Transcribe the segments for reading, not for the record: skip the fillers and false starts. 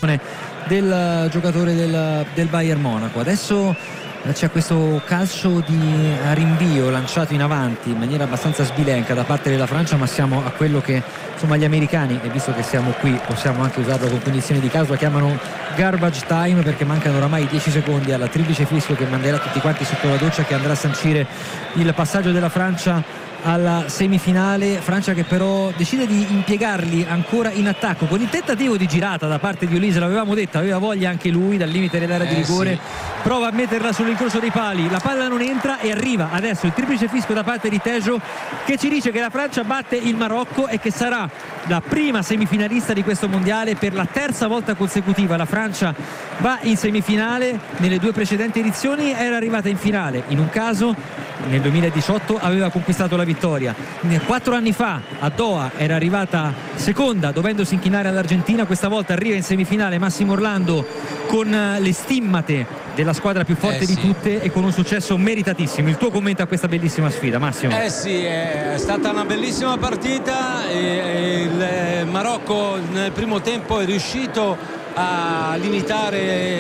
del giocatore del Bayern Monaco. Adesso c'è questo calcio di rinvio lanciato in avanti in maniera abbastanza sbilenca da parte della Francia, ma siamo a quello che insomma gli americani, e visto che siamo qui possiamo anche usarlo con cognizione di causa, chiamano garbage time, perché mancano oramai 10 secondi alla triplice fischio che manderà tutti quanti sotto la doccia, che andrà a sancire il passaggio della Francia alla semifinale. Francia che però decide di impiegarli ancora in attacco con il tentativo di girata da parte di Olise, l'avevamo detto, aveva voglia anche lui dal limite dell'area di rigore, sì. Prova a metterla sull'incrocio dei pali, la palla non entra e arriva adesso il triplice fischio da parte di Tejo, che ci dice che la Francia batte il Marocco e che sarà la prima semifinalista di questo mondiale per la terza volta consecutiva. La Francia va in semifinale, nelle due precedenti edizioni era arrivata in finale, in un caso nel 2018 aveva conquistato la vittoria, 4 anni fa a Doha era arrivata seconda dovendosi inchinare all'Argentina, questa volta arriva in semifinale Massimo Orlando con le stimmate della squadra più forte di tutte e con un successo meritatissimo. Il tuo commento a questa bellissima sfida, Massimo? Sì, è stata una bellissima partita e il Marocco nel primo tempo è riuscito a limitare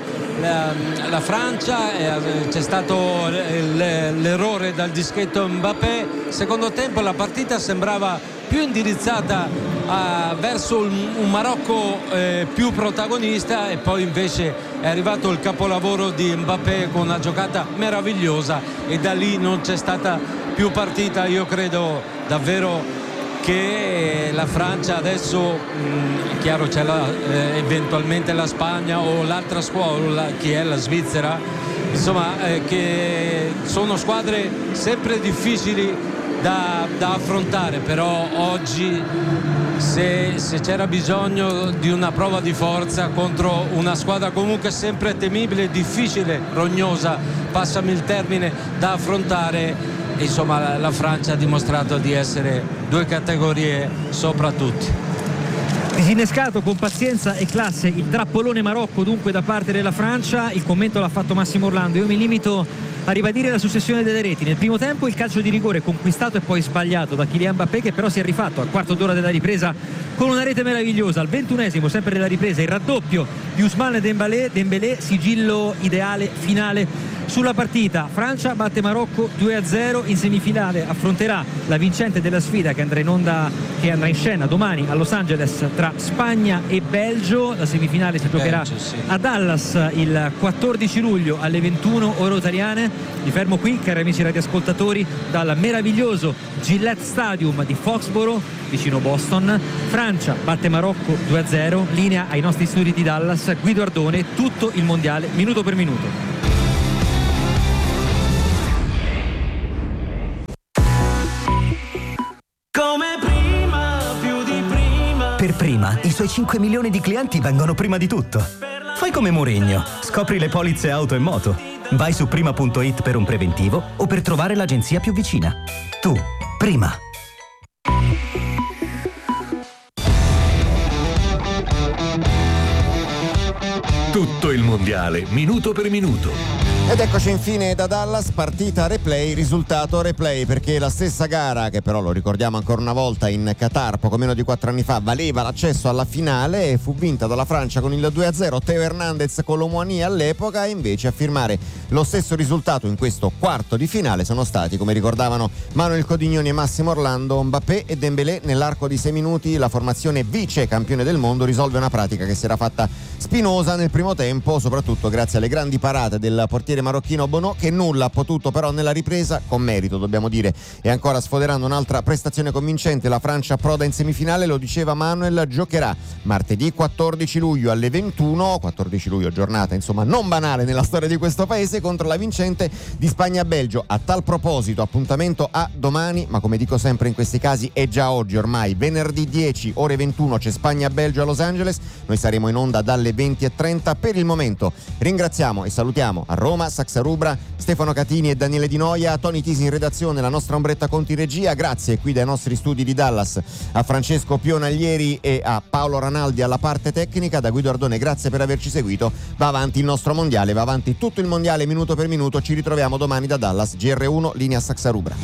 la Francia, c'è stato l'errore dal dischetto Mbappé. Secondo tempo la partita sembrava più indirizzata verso un Marocco più protagonista, e poi invece è arrivato il capolavoro di Mbappé con una giocata meravigliosa e da lì non c'è stata più partita. Io credo davvero che la Francia adesso, è chiaro, c'è eventualmente la Spagna o l'altra squadra che è la Svizzera, insomma, che sono squadre sempre difficili da affrontare, però oggi se c'era bisogno di una prova di forza contro una squadra comunque sempre temibile, difficile, rognosa, passami il termine, da affrontare, insomma la Francia ha dimostrato di essere due categorie sopra tutti. Disinnescato con pazienza e classe il trappolone Marocco dunque da parte della Francia. Il commento l'ha fatto Massimo Orlando, io mi limito a ribadire la successione delle reti. Nel primo tempo il calcio di rigore conquistato e poi sbagliato da Kylian Mbappé, che però si è rifatto al quarto d'ora della ripresa con una rete meravigliosa. Al 21esimo sempre della ripresa il raddoppio di Ousmane Dembélé, sigillo ideale finale sulla partita. Francia batte Marocco 2-0. In semifinale affronterà la vincente della sfida che andrà in scena domani a Los Angeles tra Spagna e Belgio. La semifinale si giocherà a Dallas il 14 luglio alle 21 ore italiane. Mi fermo qui, cari amici radioascoltatori, dal meraviglioso Gillette Stadium di Foxborough vicino Boston. Francia batte Marocco 2-0. Linea ai nostri studi di Dallas. Guido Ardone, tutto il mondiale minuto per minuto. Per Prima, i suoi 5 milioni di clienti vengono prima di tutto. Fai come Mourinho, scopri le polizze auto e moto. Vai su prima.it per un preventivo o per trovare l'agenzia più vicina. Tu, Prima. Tutto il mondiale, minuto per minuto. Ed eccoci infine da Dallas, partita replay, risultato replay, perché la stessa gara, che però lo ricordiamo ancora una volta in Qatar poco meno di 4 anni fa, valeva l'accesso alla finale e fu vinta dalla Francia con il 2-0. Teo Hernandez con l'Omouani all'epoca, invece a firmare lo stesso risultato in questo quarto di finale sono stati, come ricordavano Manuel Codignoni e Massimo Orlando, Mbappé e Dembélé. Nell'arco di 6 minuti la formazione vice campione del mondo risolve una pratica che si era fatta spinosa nel primo tempo, soprattutto grazie alle grandi parate del portiere marocchino Bono, che nulla ha potuto però nella ripresa, con merito dobbiamo dire, e ancora sfoderando un'altra prestazione convincente. La Francia approda in semifinale, lo diceva Manuel, giocherà martedì 14 luglio alle 21, 14 luglio giornata insomma non banale nella storia di questo paese, contro la vincente di Spagna-Belgio. A tal proposito appuntamento a domani, ma come dico sempre in questi casi è già oggi ormai, venerdì 10 ore 21 c'è Spagna-Belgio a Los Angeles, noi saremo in onda dalle 20:30. Per il momento ringraziamo e salutiamo a Roma Saxa Rubra, Stefano Catini e Daniele Di Noia, Tony Tisi in redazione, la nostra ombretta Conti regia. Grazie qui dai nostri studi di Dallas a Francesco Pionaglieri e a Paolo Ranaldi alla parte tecnica. Da Guido Ardone grazie per averci seguito. Va avanti il nostro mondiale, va avanti tutto il mondiale minuto per minuto. Ci ritroviamo domani da Dallas, GR1 linea Saxa Rubra.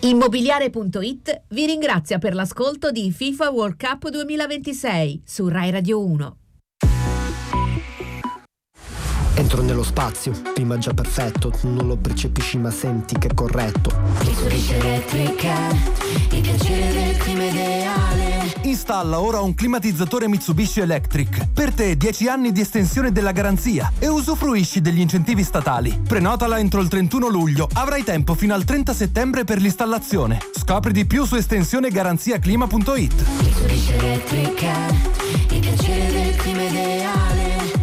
Immobiliare.it vi ringrazia per l'ascolto di FIFA World Cup 2026 su Rai Radio 1. Entro nello spazio, clima già perfetto, non lo percepisci ma senti che è corretto. Isolisce elettrica, il piacere del clima ideale. Installa ora un climatizzatore Mitsubishi Electric. Per te 10 anni di estensione della garanzia e usufruisci degli incentivi statali. Prenotala entro il 31 luglio, avrai tempo fino al 30 settembre per l'installazione. Scopri di più su estensionegaranziaclima.it. Mitsubishi Elettrica, il piacere del clima ideale.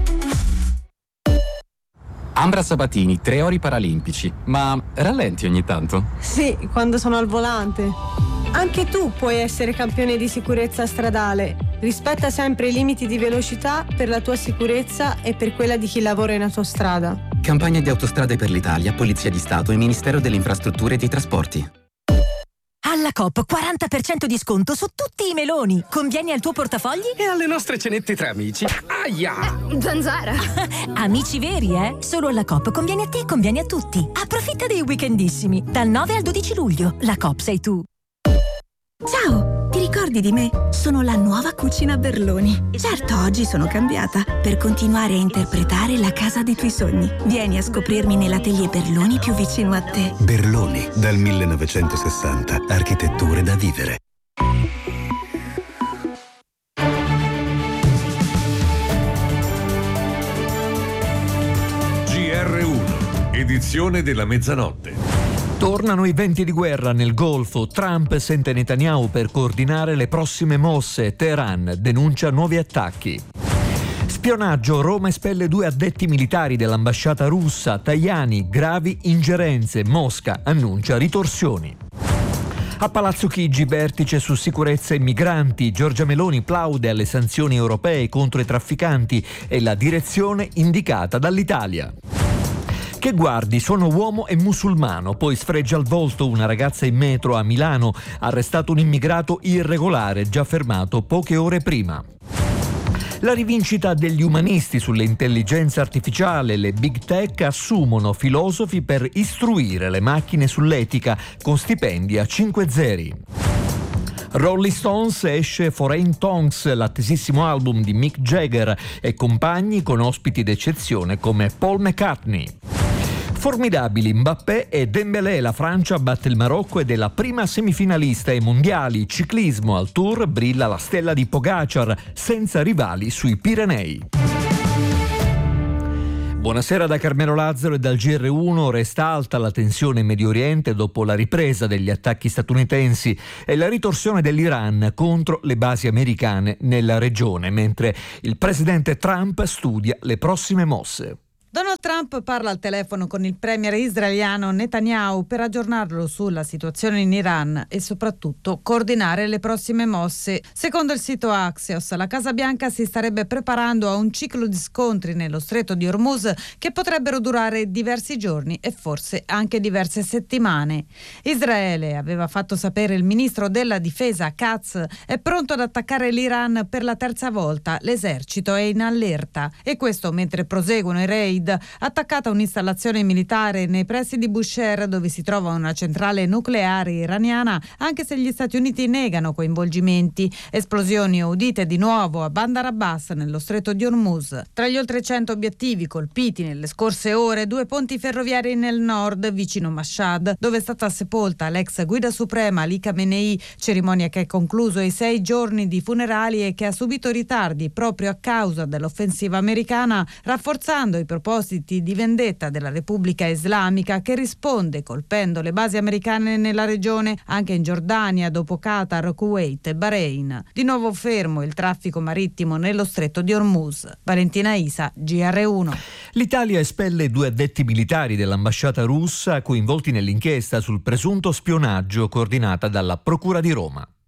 Ambra Sabatini, 3 ori paralimpici, ma rallenti ogni tanto? Sì, quando sono al volante. Anche tu puoi essere campione di sicurezza stradale. Rispetta sempre i limiti di velocità per la tua sicurezza e per quella di chi lavora in autostrada. Campagna di Autostrade per l'Italia, Polizia di Stato e Ministero delle Infrastrutture e dei Trasporti. Alla Coop 40% di sconto su tutti i meloni. Convieni al tuo portafogli? E alle nostre cenette tra amici. Aia! Zanzara! Amici veri, eh? Solo alla Coop conviene a te e conviene a tutti. Approfitta dei weekendissimi. Dal 9 al 12 luglio. La Coop sei tu. Ciao, ti ricordi di me? Sono la nuova Cucina Berloni. Certo, oggi sono cambiata per continuare a interpretare la casa dei tuoi sogni. Vieni a scoprirmi nell'atelier Berloni più vicino a te. Berloni, dal 1960. Architetture da vivere. GR1, edizione della mezzanotte. Tornano i venti di guerra nel Golfo. Trump sente Netanyahu per coordinare le prossime mosse. Teheran denuncia nuovi attacchi. Spionaggio. Roma espelle 2 addetti militari dell'ambasciata russa. Tajani, gravi ingerenze. Mosca annuncia ritorsioni. A Palazzo Chigi, vertice su sicurezza e migranti. Giorgia Meloni plaude alle sanzioni europee contro i trafficanti e la direzione indicata dall'Italia. Che guardi, sono uomo e musulmano, poi sfregia al volto una ragazza in metro a Milano, arrestato un immigrato irregolare già fermato poche ore prima. La rivincita degli umanisti sull'intelligenza artificiale, le big tech assumono filosofi per istruire le macchine sull'etica con stipendi a 5 zeri. Rolling Stones esce Foreign Tongues, l'attesissimo album di Mick Jagger e compagni con ospiti d'eccezione come Paul McCartney. Formidabili Mbappé e Dembélé, la Francia batte il Marocco ed è la prima semifinalista ai mondiali. Ciclismo al Tour, brilla la stella di Pogacar, senza rivali sui Pirenei. Buonasera da Carmelo Lazzaro e dal GR1. Resta alta la tensione in Medio Oriente dopo la ripresa degli attacchi statunitensi e la ritorsione dell'Iran contro le basi americane nella regione, mentre il presidente Trump studia le prossime mosse. Donald Trump parla al telefono con il premier israeliano Netanyahu per aggiornarlo sulla situazione in Iran e soprattutto coordinare le prossime mosse. Secondo il sito Axios, la Casa Bianca si starebbe preparando a un ciclo di scontri nello stretto di Hormuz che potrebbero durare diversi giorni e forse anche diverse settimane. Israele, aveva fatto sapere il ministro della difesa Katz, è pronto ad attaccare l'Iran per la terza volta. L'esercito è in allerta e questo mentre proseguono i raid. Attaccata un'installazione militare nei pressi di Bushehr, dove si trova una centrale nucleare iraniana, anche se gli Stati Uniti negano coinvolgimenti. Esplosioni udite di nuovo a Bandar Abbas nello stretto di Hormuz. Tra gli oltre 100 obiettivi colpiti nelle scorse ore, 2 ponti ferroviari nel nord, vicino Mashhad, dove è stata sepolta l'ex guida suprema Ali Khamenei, cerimonia che ha concluso i 6 giorni di funerali e che ha subito ritardi proprio a causa dell'offensiva americana, rafforzando i propositi di vendetta della Repubblica Islamica, che risponde colpendo le basi americane nella regione, anche in Giordania, dopo Qatar, Kuwait e Bahrain. Di nuovo fermo il traffico marittimo nello stretto di Hormuz. Valentina Isa, GR1. L'Italia espelle 2 addetti militari dell'ambasciata russa coinvolti nell'inchiesta sul presunto spionaggio coordinata dalla Procura di Roma.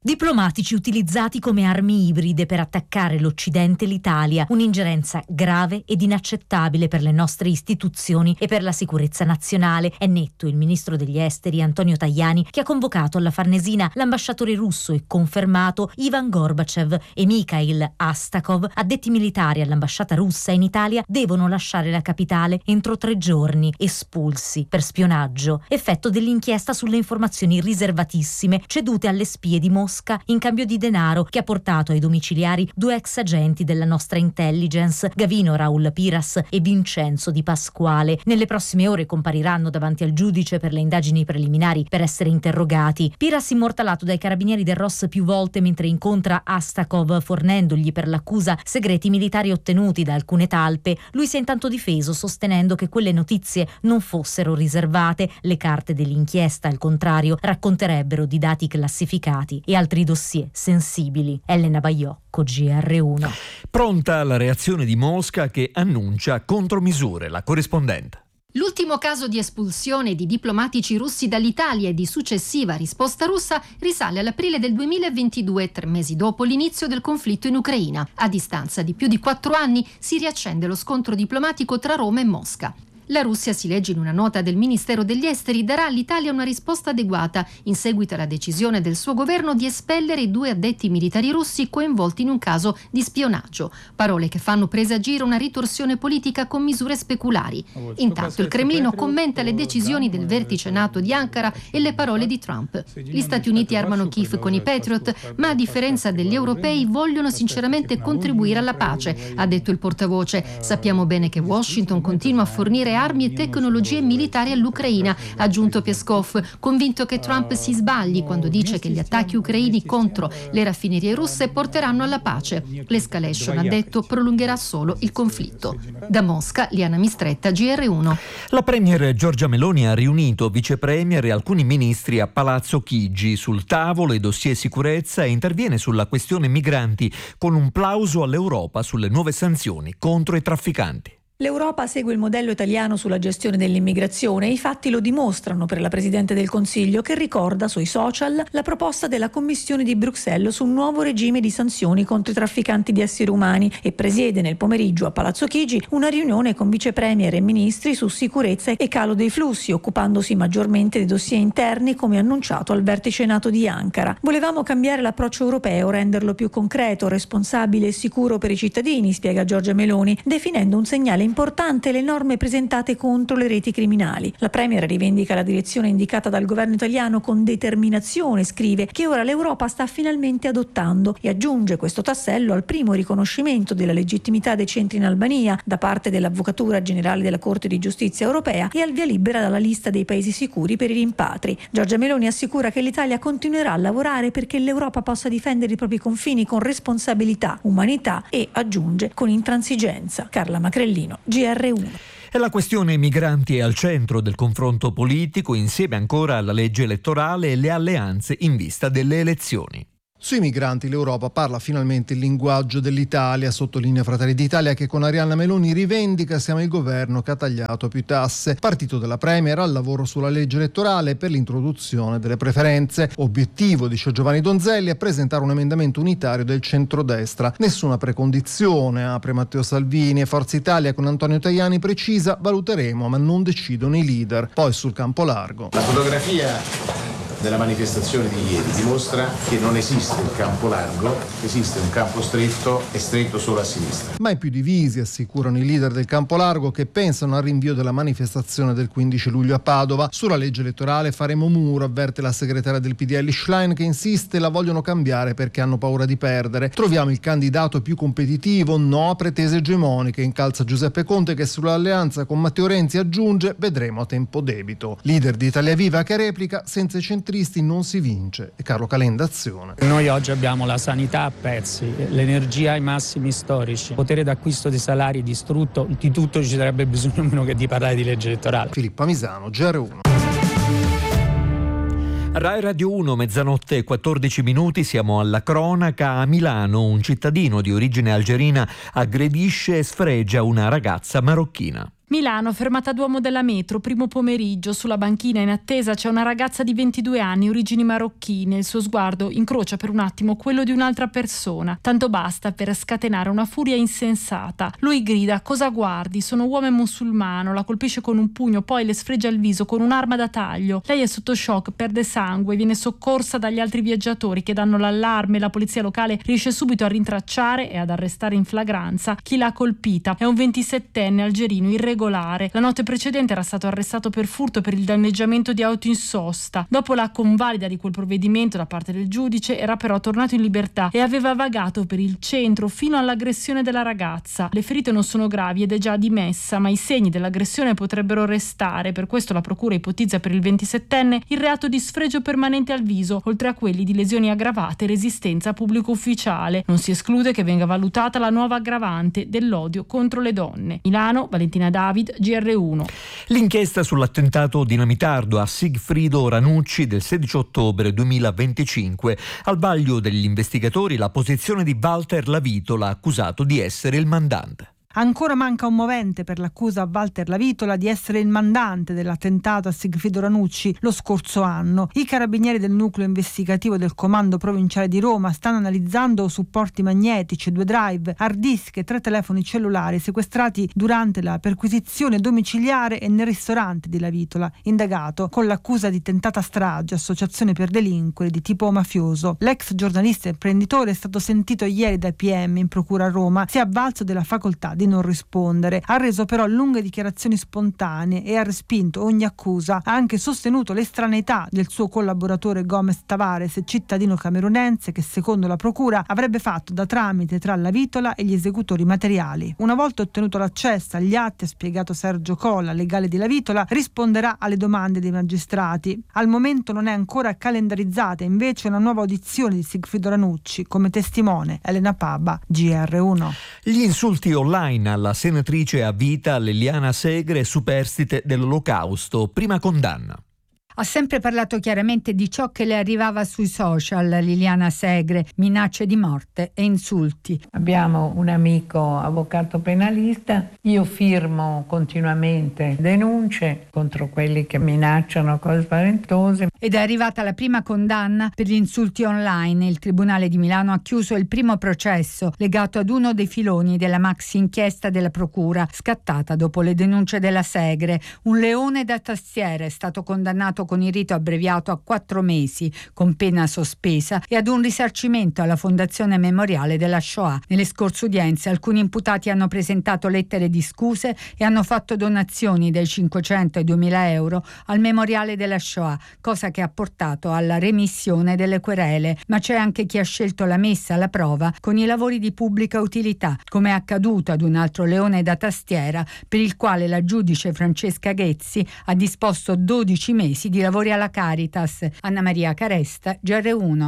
Diplomatici utilizzati come armi ibride per attaccare l'Occidente e l'Italia, un'ingerenza grave ed inaccettabile per le nostre istituzioni e per la sicurezza nazionale. È netto il ministro degli esteri Antonio Tajani, che ha convocato alla Farnesina l'ambasciatore russo e confermato Ivan Gorbachev e Mikhail Astakov, addetti militari all'ambasciata russa in Italia, devono lasciare la capitale entro 3 giorni, espulsi per spionaggio, effetto dell'inchiesta sulle informazioni riservatissime cedute alle spie di Mosca in cambio di denaro, che ha portato ai domiciliari 2 ex agenti della nostra intelligence, Gavino Raul Piras e Vincenzo Di Pasquale. Nelle prossime ore compariranno davanti al giudice per le indagini preliminari per essere interrogati. Piras, immortalato dai carabinieri del Ross più volte mentre incontra Astakov, fornendogli per l'accusa segreti militari ottenuti da alcune talpe, lui si è intanto difeso sostenendo che quelle notizie non fossero riservate. Le carte dell'inchiesta, al contrario, racconterebbero di dati classificati e altri dossier sensibili. Elena Baiocco, GR1. Pronta la reazione di Mosca, che annuncia contromisure. La corrispondente. L'ultimo caso di espulsione di diplomatici russi dall'Italia e di successiva risposta russa risale all'aprile del 2022, 3 mesi dopo l'inizio del conflitto in Ucraina. A distanza di più di 4 anni si riaccende lo scontro diplomatico tra Roma e Mosca. La Russia, si legge in una nota del Ministero degli Esteri, darà all'Italia una risposta adeguata in seguito alla decisione del suo governo di espellere i 2 addetti militari russi coinvolti in un caso di spionaggio. Parole che fanno presagire una ritorsione politica con misure speculari. Intanto il Cremlino commenta le decisioni del vertice NATO di Ankara e le parole di Trump. Gli Stati Uniti armano Kiev con i Patriot, ma a differenza degli europei vogliono sinceramente contribuire alla pace, ha detto il portavoce. Sappiamo bene che Washington continua a fornire armi e tecnologie militari all'Ucraina, ha aggiunto Peskov, convinto che Trump si sbagli quando dice che gli attacchi ucraini contro le raffinerie russe porteranno alla pace. L'escalation, ha detto, prolungherà solo il conflitto. Da Mosca, Liana Mistretta, GR1. La premier Giorgia Meloni ha riunito vice premier e alcuni ministri a Palazzo Chigi. Sul tavolo i dossier sicurezza e interviene sulla questione migranti, con un plauso all'Europa sulle nuove sanzioni contro i trafficanti. L'Europa segue il modello italiano sulla gestione dell'immigrazione e i fatti lo dimostrano per la Presidente del Consiglio, che ricorda sui social la proposta della Commissione di Bruxelles su un nuovo regime di sanzioni contro i trafficanti di esseri umani e presiede nel pomeriggio a Palazzo Chigi una riunione con vice premier e ministri su sicurezza e calo dei flussi, occupandosi maggiormente dei dossier interni come annunciato al vertice NATO di Ankara. Volevamo cambiare l'approccio europeo, renderlo più concreto, responsabile e sicuro per i cittadini, spiega Giorgia Meloni, definendo un segnale importante le norme presentate contro le reti criminali. La Premier rivendica la direzione indicata dal governo italiano con determinazione, scrive, che ora l'Europa sta finalmente adottando, e aggiunge questo tassello al primo riconoscimento della legittimità dei centri in Albania da parte dell'Avvocatura Generale della Corte di Giustizia Europea e al via libera dalla lista dei paesi sicuri per i rimpatri. Giorgia Meloni assicura che l'Italia continuerà a lavorare perché l'Europa possa difendere i propri confini con responsabilità, umanità e, aggiunge, con intransigenza. Carla Macrellino, GR1. E la questione migranti è al centro del confronto politico, insieme ancora alla legge elettorale e le alleanze in vista delle elezioni. Sui migranti l'Europa parla finalmente il linguaggio dell'Italia, sottolinea Fratelli d'Italia, che con Arianna Meloni rivendica siamo il governo che ha tagliato più tasse. Partito della Premier al lavoro sulla legge elettorale per l'introduzione delle preferenze. Obiettivo, dice Giovanni Donzelli, è presentare un emendamento unitario del centrodestra. Nessuna precondizione, apre Matteo Salvini, e Forza Italia con Antonio Tajani precisa: valuteremo ma non decidono i leader. Poi sul campo largo. La fotografia della manifestazione di ieri dimostra che non esiste un campo largo, esiste un campo stretto e stretto solo a sinistra. Mai più divisi, assicurano i leader del campo largo, che pensano al rinvio della manifestazione del 15 luglio a Padova. Sulla legge elettorale faremo muro, avverte la segretaria del PDL Schlein, che insiste la vogliono cambiare perché hanno paura di perdere. Troviamo il candidato più competitivo, no a pretese egemoniche, incalza Giuseppe Conte, che sull'alleanza con Matteo Renzi aggiunge: vedremo a tempo debito. Leader di Italia Viva che replica: senza i centristi non si vince. E Carlo Calenda, Azione. Noi oggi abbiamo la sanità a pezzi, l'energia ai massimi storici, il potere d'acquisto dei salari distrutto, di tutto ci sarebbe bisogno meno che di parlare di legge elettorale. Filippo Misano, GR1. Rai Radio 1, mezzanotte e 14 minuti, siamo alla cronaca. A Milano un cittadino di origine algerina aggredisce e sfregia una ragazza marocchina. Milano, fermata Duomo della metro, primo pomeriggio. Sulla banchina in attesa c'è una ragazza di 22 anni, origini marocchine. Il suo sguardo incrocia per un attimo quello di un'altra persona. Tanto basta per scatenare una furia insensata. Lui grida: cosa guardi? Sono uomo e musulmano. La colpisce con un pugno, poi le sfregia il viso con un'arma da taglio. Lei è sotto shock, perde sangue, viene soccorsa dagli altri viaggiatori che danno l'allarme. La polizia locale riesce subito a rintracciare e ad arrestare in flagranza chi l'ha colpita. È un 27enne algerino irregolare. La notte precedente era stato arrestato per furto per il danneggiamento di auto in sosta. Dopo la convalida di quel provvedimento da parte del giudice era però tornato in libertà e aveva vagato per il centro fino all'aggressione della ragazza. Le ferite non sono gravi ed è già dimessa, ma i segni dell'aggressione potrebbero restare. Per questo la procura ipotizza per il 27enne il reato di sfregio permanente al viso, oltre a quelli di lesioni aggravate e resistenza a pubblico ufficiale. Non si esclude che venga valutata la nuova aggravante dell'odio contro le donne. Milano, Valentina David, GR1. L'inchiesta sull'attentato dinamitardo a Sigfrido Ranucci del 16 ottobre 2025. Al vaglio degli investigatori la posizione di Walter Lavitola, accusato di essere il mandante. Ancora manca un movente per l'accusa a Walter Lavitola di essere il mandante dell'attentato a Sigfrido Ranucci lo scorso anno. I carabinieri del nucleo investigativo del Comando Provinciale di Roma stanno analizzando supporti magnetici, 2 drive, hard disk e 3 telefoni cellulari sequestrati durante la perquisizione domiciliare e nel ristorante di Lavitola, indagato con l'accusa di tentata strage, associazione per delinquere di tipo mafioso. L'ex giornalista e imprenditore è stato sentito ieri dai PM in procura a Roma, si è avvalso della facoltà di non rispondere. Ha reso però lunghe dichiarazioni spontanee e ha respinto ogni accusa. Ha anche sostenuto l'estraneità del suo collaboratore Gomez Tavares, cittadino camerunense che secondo la procura avrebbe fatto da tramite tra Lavitola e gli esecutori materiali. Una volta ottenuto l'accesso agli atti, ha spiegato Sergio Colla, legale di Lavitola, risponderà alle domande dei magistrati. Al momento non è ancora calendarizzata invece una nuova audizione di Sigfrido Ranucci come testimone. Elena Paba, GR1. Gli insulti online alla senatrice a vita Liliana Segre, superstite dell'Olocausto, prima condanna. Ha sempre parlato chiaramente di ciò che le arrivava sui social, Liliana Segre, minacce di morte e insulti. Abbiamo un amico avvocato penalista, io firmo continuamente denunce contro quelli che minacciano cose spaventose. Ed è arrivata la prima condanna per gli insulti online. Il Tribunale di Milano ha chiuso il primo processo legato ad uno dei filoni della maxi inchiesta della Procura, scattata dopo le denunce della Segre. Un leone da tastiera è stato condannato con il rito abbreviato a 4 mesi, con pena sospesa, e ad un risarcimento alla Fondazione Memoriale della Shoah. Nelle scorse udienze alcuni imputati hanno presentato lettere di scuse e hanno fatto donazioni dai 500 ai 2000 euro al Memoriale della Shoah, cosa che ha portato alla remissione delle querele. Ma c'è anche chi ha scelto la messa alla prova con i lavori di pubblica utilità, come è accaduto ad un altro leone da tastiera, per il quale la giudice Francesca Ghezzi ha disposto 12 mesi di lavori alla Caritas. Anna Maria Caresta, GR1.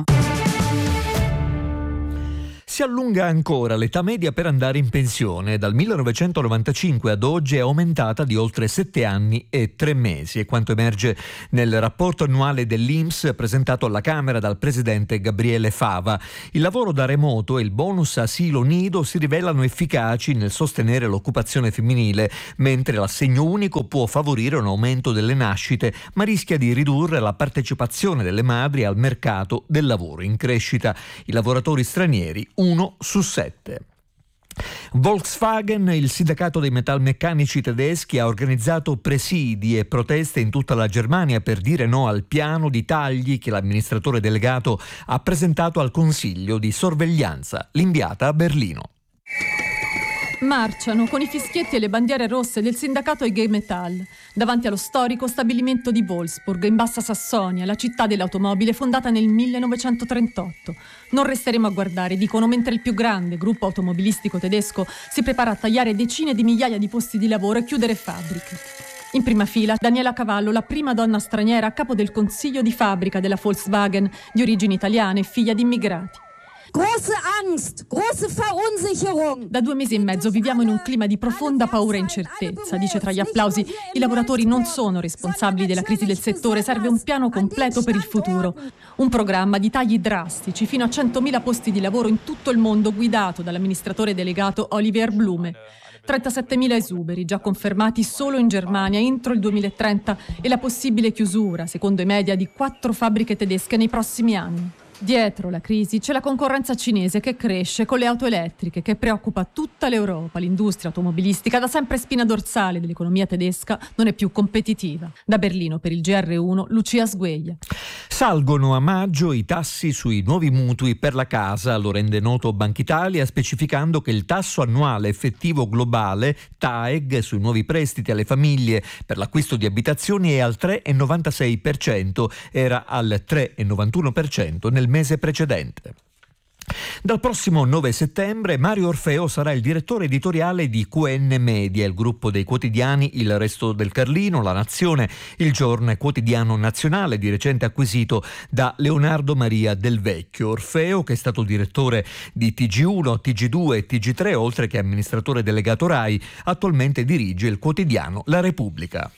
Si allunga ancora l'età media per andare in pensione. Dal 1995 ad oggi è aumentata di oltre 7 anni e 3 mesi, è quanto emerge nel rapporto annuale dell'INPS presentato alla Camera dal presidente Gabriele Fava. Il lavoro da remoto e il bonus asilo nido si rivelano efficaci nel sostenere l'occupazione femminile, mentre l'assegno unico può favorire un aumento delle nascite, ma rischia di ridurre la partecipazione delle madri al mercato del lavoro in crescita. I lavoratori stranieri 1 su 7. Volkswagen, il sindacato dei metalmeccanici tedeschi, ha organizzato presidi e proteste in tutta la Germania per dire no al piano di tagli che l'amministratore delegato ha presentato al Consiglio di sorveglianza, l'inviata a Berlino. Marciano con i fischietti e le bandiere rosse del sindacato IG Metall davanti allo storico stabilimento di Wolfsburg in Bassa Sassonia, la città dell'automobile fondata nel 1938. Non resteremo a guardare, dicono, mentre il più grande gruppo automobilistico tedesco si prepara a tagliare decine di migliaia di posti di lavoro e chiudere fabbriche. In prima fila Daniela Cavallo, la prima donna straniera a capo del consiglio di fabbrica della Volkswagen, di origini italiane e figlia di immigrati. Große Angst, große Verunsicherung. Da 2 mesi e mezzo viviamo in un clima di profonda paura e incertezza, dice tra gli applausi. I lavoratori non sono responsabili della crisi del settore, serve un piano completo per il futuro. Un programma di tagli drastici fino a 100.000 posti di lavoro in tutto il mondo, guidato dall'amministratore delegato Oliver Blume. 37.000 esuberi già confermati solo in Germania entro il 2030 e la possibile chiusura, secondo i media, di 4 fabbriche tedesche nei prossimi anni. Dietro la crisi c'è la concorrenza cinese che cresce con le auto elettriche, che preoccupa tutta l'Europa. L'industria automobilistica, da sempre spina dorsale dell'economia tedesca, non è più competitiva. Da Berlino per il GR1, Lucia Sgueglia. Salgono a maggio i tassi sui nuovi mutui per la casa, lo rende noto Banca Italia, specificando che il tasso annuale effettivo globale, TAEG, sui nuovi prestiti alle famiglie per l'acquisto di abitazioni è al 3,96%, era al 3,91% nel mese precedente. Dal prossimo 9 settembre Mario Orfeo sarà il direttore editoriale di QN Media, il gruppo dei quotidiani Il Resto del Carlino, La Nazione, Il Giorno e Quotidiano Nazionale, di recente acquisito da Leonardo Maria Del Vecchio. Orfeo, che è stato direttore di TG1, TG2 e TG3, oltre che amministratore delegato RAI, attualmente dirige il quotidiano La Repubblica.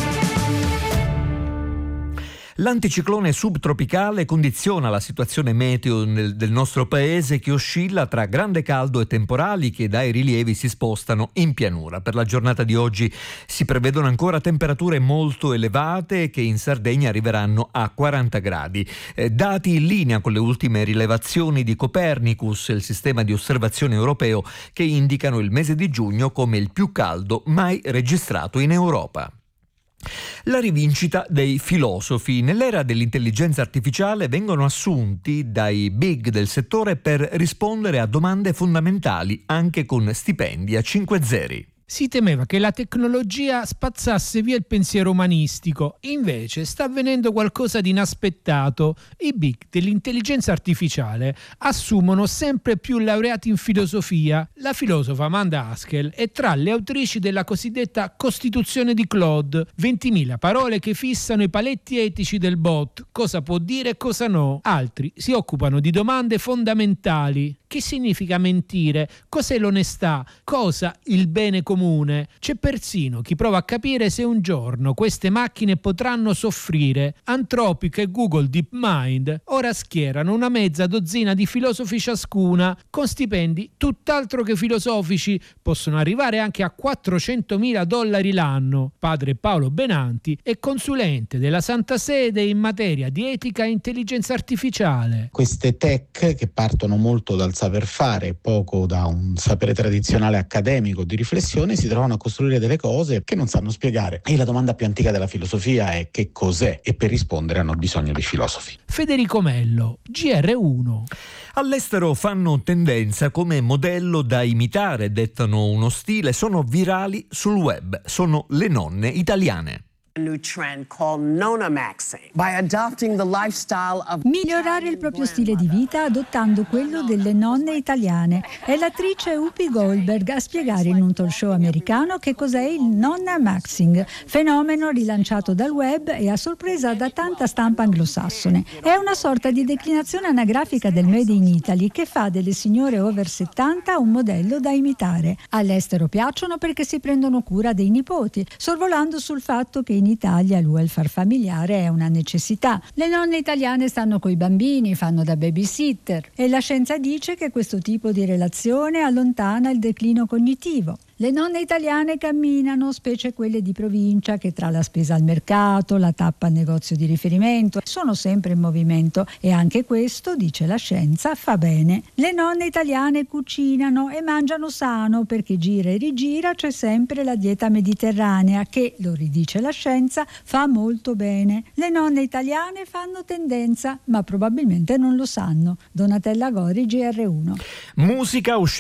L'anticiclone subtropicale condiziona la situazione meteo del nostro paese, che oscilla tra grande caldo e temporali che dai rilievi si spostano in pianura. Per la giornata di oggi si prevedono ancora temperature molto elevate che in Sardegna arriveranno a 40 gradi. Dati in linea con le ultime rilevazioni di Copernicus, il sistema di osservazione europeo, che indicano il mese di giugno come il più caldo mai registrato in Europa. La rivincita dei filosofi. Nell'era dell'intelligenza artificiale vengono assunti dai big del settore per rispondere a domande fondamentali, anche con stipendi a 5 zeri. Si temeva che la tecnologia spazzasse via il pensiero umanistico, invece sta avvenendo qualcosa di inaspettato. I big dell'intelligenza artificiale assumono sempre più laureati in filosofia. La filosofa Amanda Haskell è tra le autrici della cosiddetta Costituzione di Claude, 20.000 parole che fissano i paletti etici del bot, cosa può dire e cosa no. Altri si occupano di domande fondamentali. Che significa mentire? Cos'è l'onestà? Cosa il bene comune? C'è persino chi prova a capire se un giorno queste macchine potranno soffrire. Anthropic e Google DeepMind ora schierano una mezza dozzina di filosofi ciascuna, con stipendi tutt'altro che filosofici, possono arrivare anche a $400.000 l'anno. Padre Paolo Benanti è consulente della Santa Sede in materia di etica e intelligenza artificiale. Queste tech, che partono molto dal saper fare, poco da un sapere tradizionale accademico di riflessione, si trovano a costruire delle cose che non sanno spiegare. E la domanda più antica della filosofia è: che cos'è? E per rispondere hanno bisogno dei filosofi. Federico Mello, GR1. All'estero fanno tendenza come modello da imitare, dettano uno stile, sono virali sul web, sono le nonne italiane. Migliorare il proprio stile di vita adottando quello delle nonne italiane. È l'attrice Whoopi Goldberg a spiegare in un talk show americano che cos'è il nonna maxing, fenomeno rilanciato dal web e a sorpresa da tanta stampa anglosassone. È una sorta di declinazione anagrafica del Made in Italy che fa delle signore over 70 un modello da imitare. All'estero piacciono perché si prendono cura dei nipoti, sorvolando sul fatto che in Italia il welfare familiare è una necessità. Le nonne italiane stanno coi bambini, fanno da babysitter e la scienza dice che questo tipo di relazione allontana il declino cognitivo. Le nonne italiane camminano, specie quelle di provincia, che tra la spesa al mercato, la tappa al negozio di riferimento, sono sempre in movimento e anche questo, dice la scienza, fa bene. Le nonne italiane cucinano e mangiano sano perché gira e rigira c'è sempre la dieta mediterranea che, lo ridice la scienza, fa molto bene. Le nonne italiane fanno tendenza, ma probabilmente non lo sanno. Donatella Gori, GR1. Musica